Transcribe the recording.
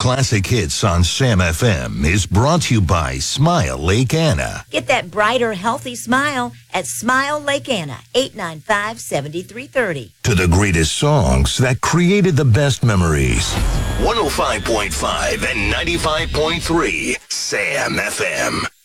classic hits on Sam FM is brought to you by Smile Lake Anna. Get that brighter, healthy smile at Smile Lake Anna, 895-7330. To the greatest songs that created the best memories. 105.5 and 95.3 Sam FM.